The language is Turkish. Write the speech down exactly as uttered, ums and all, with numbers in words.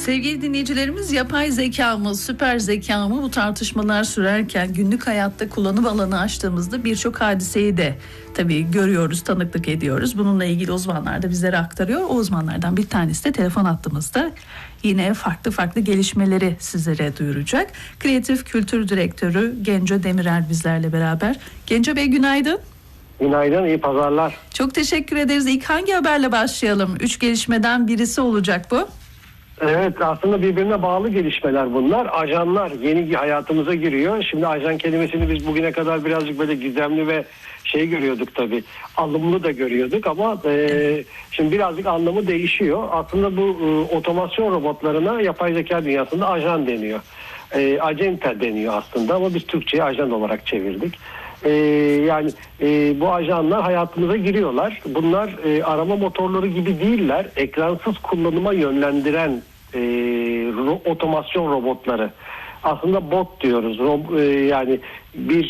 Sevgili dinleyicilerimiz, yapay zeka mı, süper zeka mı, bu tartışmalar sürerken günlük hayatta kullanım alanı açtığımızda birçok hadiseyi de tabii görüyoruz, tanıklık ediyoruz. Bununla ilgili uzmanlar da bizlere aktarıyor. O uzmanlardan bir tanesi de telefon attığımızda yine farklı farklı gelişmeleri sizlere duyuracak. Kreatif Kültür Direktörü Genco Demirer bizlerle beraber. Genco Bey, günaydın. Günaydın, iyi pazarlar. Çok teşekkür ederiz. İlk hangi haberle başlayalım? Üç gelişmeden birisi olacak bu. Evet, aslında birbirine bağlı gelişmeler bunlar. Ajanlar yeni hayatımıza giriyor. Şimdi ajan kelimesini biz bugüne kadar birazcık böyle gizemli ve şey görüyorduk tabii. Alımlı da görüyorduk ama e, şimdi birazcık anlamı değişiyor. Aslında bu e, otomasyon robotlarına yapay zeka dünyasında ajan deniyor. E, acenta deniyor aslında ama biz Türkçe'ye ajan olarak çevirdik. Ee, yani e, bu ajanlar hayatımıza giriyorlar. Bunlar e, arama motorları gibi değiller. Ekransız kullanıma yönlendiren e, ro- otomasyon robotları. Aslında bot diyoruz. Ro- e, yani bir